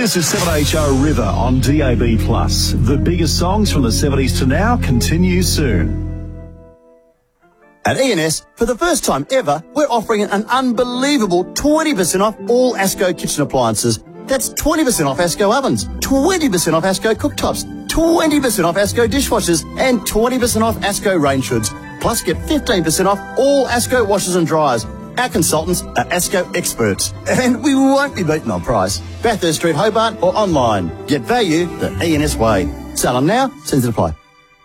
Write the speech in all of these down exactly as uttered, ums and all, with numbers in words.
This is seven H O River on D A B plus. The biggest songs from the seventies to now continue soon. At E and S, for the first time ever, we're offering an unbelievable twenty percent off all ASCO kitchen appliances. That's twenty percent off ASCO ovens, twenty percent off ASCO cooktops, twenty percent off ASCO dishwashers, and twenty percent off ASCO range hoods. Plus, get fifteen percent off all ASCO washers and dryers. Our consultants are ASCO experts, and we won't be beaten on price. Bathurst Street, Hobart, or online. Get value the E and S way. Sell them now, terms apply.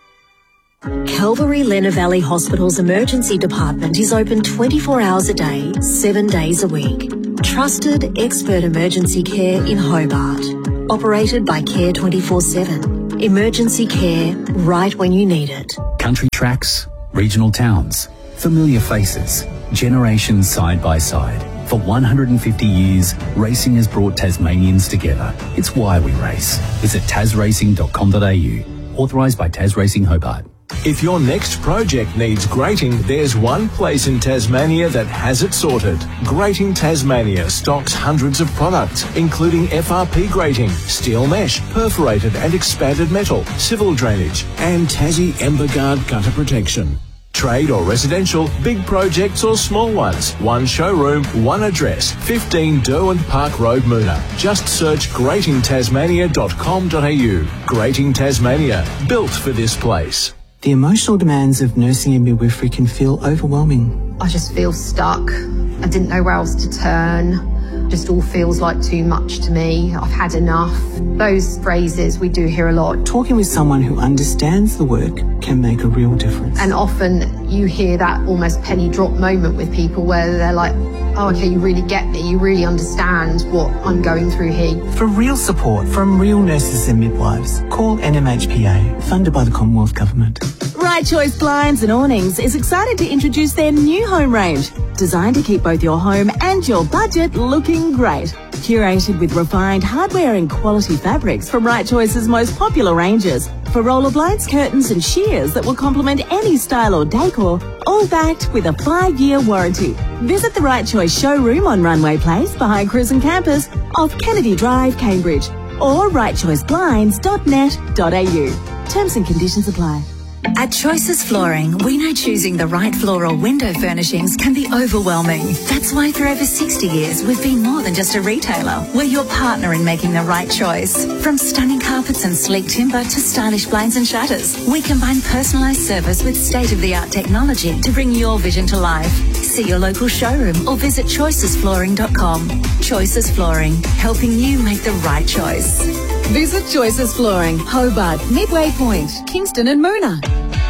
Calvary Lenna Valley Hospital's emergency department is open twenty-four hours a day, seven days a week. Trusted expert emergency care in Hobart. Operated by Care twenty-four seven. Emergency care right when you need it. Country tracks, regional towns, familiar faces, generations side by side. For one hundred fifty years, racing has brought Tasmanians together. It's why we race. Visit tas racing dot com dot a u. Authorised by Tas Racing Hobart. If your next project needs grating, there's one place in Tasmania that has it sorted. Grating Tasmania stocks hundreds of products, including F R P grating, steel mesh, perforated and expanded metal, civil drainage, and Tassie Emberguard gutter protection. Trade or residential, big projects or small ones. One showroom, one address, fifteen Derwent Park Road, Moona. Just search grating tasmania dot com dot a u. Grating Tasmania, built for this place. The emotional demands of nursing and midwifery can feel overwhelming. I just feel stuck. I didn't know where else to turn. Just all feels like too much to me. I've had enough. Those phrases we do hear a lot. Talking with someone who understands the work can make a real difference. And often you hear that almost penny drop moment with people where they're like, oh, okay, you really get me. You really understand what I'm going through here. For real support from real nurses and midwives, call N M H P A, funded by the Commonwealth Government. Right Choice Blinds and Awnings is excited to introduce their new home range, designed to keep both your home and your budget looking great. Curated with refined hardware and quality fabrics from Right Choice's most popular ranges. For roller blinds, curtains and shears that will complement any style or decor, all backed with a five-year warranty. Visit the Right Choice showroom on Runway Place behind Cruisin' Campus off Kennedy Drive, Cambridge, or right choice blinds dot net dot a u. Terms and conditions apply. At Choices Flooring, we know choosing the right floor or window furnishings can be overwhelming. That's why for over sixty years, we've been more than just a retailer. We're your partner in making the right choice. From stunning carpets and sleek timber to stylish blinds and shutters, we combine personalised service with state-of-the-art technology to bring your vision to life. See your local showroom or visit choices flooring dot com. Choices Flooring, helping you make the right choice. Visit Choices Flooring, Hobart, Midway Point, Kingston and Moona.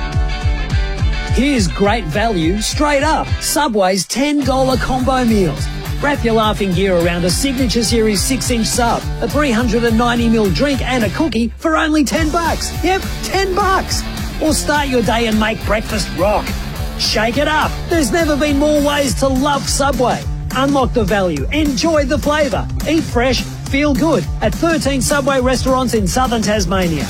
Here's great value straight up. Subway's ten dollar combo meals. Wrap your laughing gear around a Signature Series six inch sub, a three hundred ninety milliliter drink and a cookie for only ten bucks. Yep, ten bucks. Or start your day and make breakfast rock. Shake it up. There's never been more ways to love Subway. Unlock the value. Enjoy the flavour. Eat fresh. Feel good at thirteen Subway restaurants in southern Tasmania.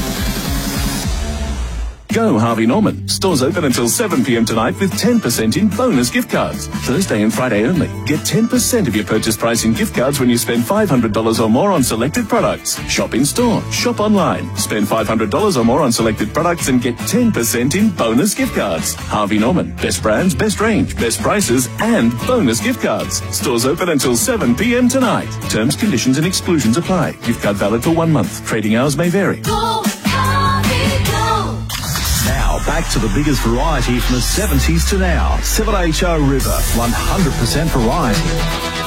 Go Harvey Norman. Stores open until seven p m tonight with ten percent in bonus gift cards. Thursday and Friday only. Get ten percent of your purchase price in gift cards when you spend five hundred dollars or more on selected products. Shop in store. Shop online. Spend five hundred dollars or more on selected products and get ten percent in bonus gift cards. Harvey Norman. Best brands, best range, best prices, and bonus gift cards. Stores open until seven p m tonight. Terms, conditions and exclusions apply. Gift card valid for one month. Trading hours may vary. Go, Harvey, go. Now, back to the biggest variety from the seventies to now. seven H O River, one hundred percent variety.